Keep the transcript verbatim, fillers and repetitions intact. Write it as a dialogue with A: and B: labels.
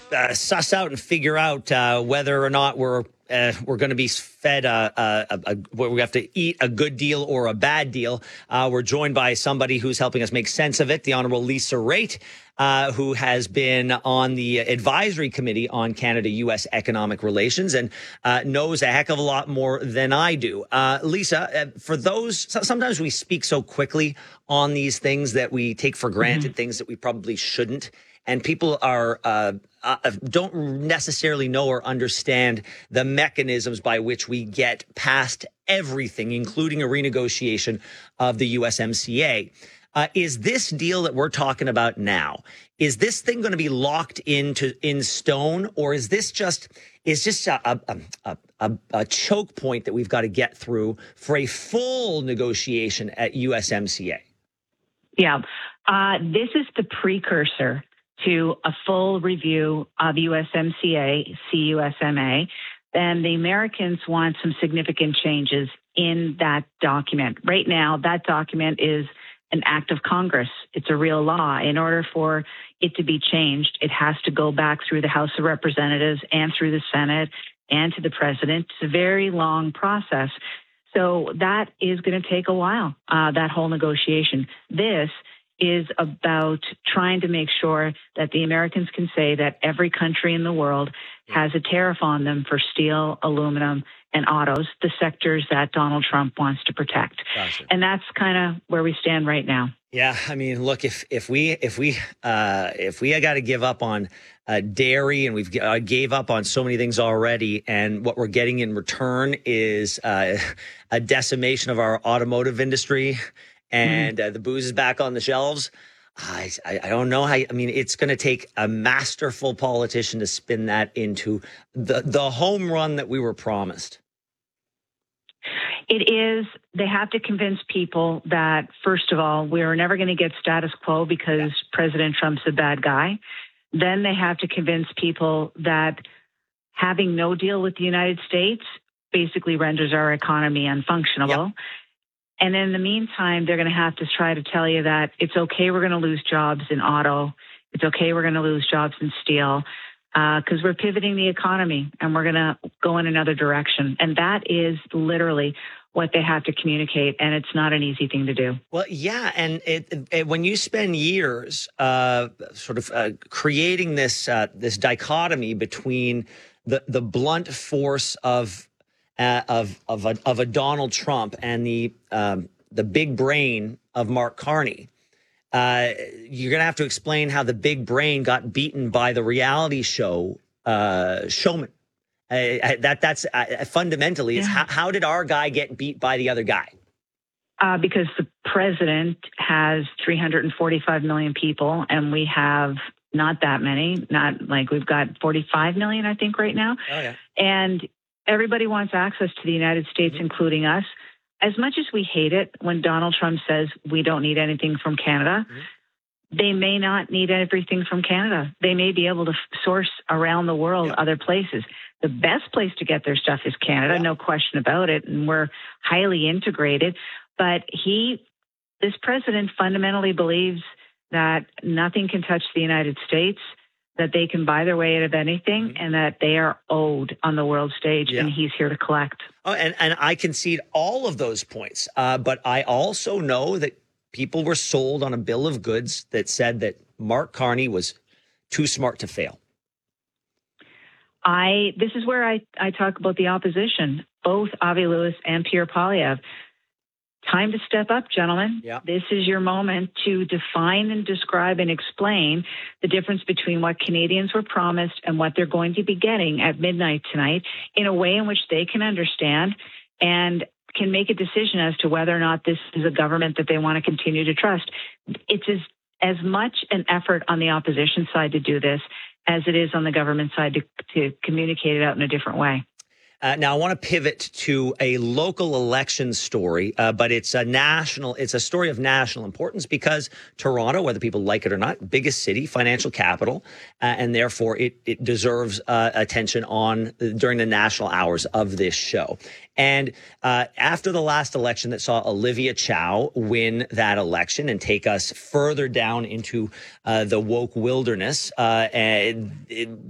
A: uh, suss out and figure out uh, whether or not we're uh, we're going to be fed a, a, a, a where we have to eat a good deal or a bad deal. Uh, we're joined by somebody who's helping us make sense of it, the Honourable Lisa Raitt, uh, who has been on the advisory committee on Canada-U S economic relations and uh, knows a heck of a lot more than I do. Uh, Lisa, uh, for those, sometimes we speak so quickly on these things that we take for granted, mm-hmm. things that we probably shouldn't. And people are uh, uh, don't necessarily know or understand the mechanisms by which we get past everything, including a renegotiation of the U S M C A. Uh, is this deal that we're talking about now, is this thing going to be locked into in stone, or is this just is just a, a, a, a, a choke point that we've got to get through for a full negotiation at U S M C A?
B: Yeah, uh, this is the precursor to a full review of U S M C A, C U S M A, then the Americans want some significant changes in that document. Right now, that document is an act of Congress. It's a real law. In order for it to be changed, it has to go back through the House of Representatives and through the Senate and to the President. It's a very long process. So that is going to take a while, uh, that whole negotiation. This is about trying to make sure that the Americans can say that every country in the world has a tariff on them for steel, aluminum, and autos, the sectors that Donald Trump wants to protect. Gotcha. And that's kind of where we stand right now.
A: Yeah, I mean, look, if if we if we uh, if we got to give up on uh, dairy, and we've uh, gave up on so many things already, and what we're getting in return is uh, a decimation of our automotive industry, and mm-hmm. uh, the booze is back on the shelves. I, I don't know how, I mean, it's going to take a masterful politician to spin that into the, the home run that we were promised.
B: It is. They have to convince people that, first of all, we're never going to get status quo because yeah. President Trump's a bad guy. Then they have to convince people that having no deal with the United States basically renders our economy unfunctionable. Yeah. And in the meantime, they're going to have to try to tell you that it's okay, we're going to lose jobs in auto. It's okay, we're going to lose jobs in steel because uh, we're pivoting the economy and we're going to go in another direction. And that is literally what they have to communicate. And it's not an easy thing to do.
A: Well, yeah. And it, it, when you spend years uh, sort of uh, creating this uh, this dichotomy between the, the blunt force of Uh, of of a, of a Donald Trump and the um, the big brain of Mark Carney, uh, you're going to have to explain how the big brain got beaten by the reality show uh, showman. Uh, that that's uh, fundamentally is yeah. how, how did our guy get beat by the other guy?
B: Uh, because the president has three hundred forty-five million people, and we have not that many. Not like we've got forty-five million, I think, right now.
A: Oh yeah,
B: and everybody wants access to the United States, mm-hmm. including us. As much as we hate it when Donald Trump says we don't need anything from Canada, mm-hmm. they may not need everything from Canada. They may be able to source around the world yeah. other places. The best place to get their stuff is Canada, yeah. no question about it. And we're highly integrated. But he, this president fundamentally believes that nothing can touch the United States, that they can buy their way out of anything, mm-hmm. and that they are owed on the world stage, yeah. and he's here to collect.
A: Oh, and, and I concede all of those points. Uh, but I also know that people were sold on a bill of goods that said that Mark Carney was too smart to fail.
B: I This is where I, I talk about the opposition, both Avi Lewis and Pierre Poilievre. Time to step up, gentlemen.
A: Yeah.
B: This is your moment to define and describe and explain the difference between what Canadians were promised and what they're going to be getting at midnight tonight in a way in which they can understand and can make a decision as to whether or not this is a government that they want to continue to trust. It's as, as much an effort on the opposition side to do this as it is on the government side to, to communicate it out in a different way.
A: Uh, now, I want to pivot to a local election story, uh, but it's a national, it's a story of national importance because Toronto, whether people like it or not, biggest city, financial capital, uh, and therefore it, it deserves uh, attention on during the national hours of this show. And uh, after the last election that saw Olivia Chow win that election and take us further down into uh, the woke wilderness, uh, and it,